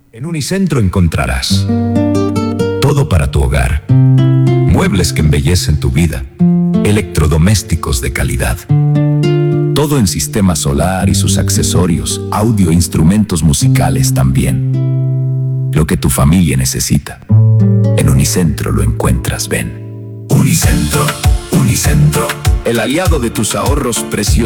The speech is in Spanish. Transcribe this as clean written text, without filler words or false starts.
En Unicentro encontrarás todo para tu hogar, muebles que embellecen tu vida, electrodomésticos de calidad, todo en sistema solar y sus accesorios, audio e instrumentos musicales también. Lo que tu familia necesita, en Unicentro lo encuentras. Ven. Unicentro, Unicentro, el aliado de tus ahorros, precios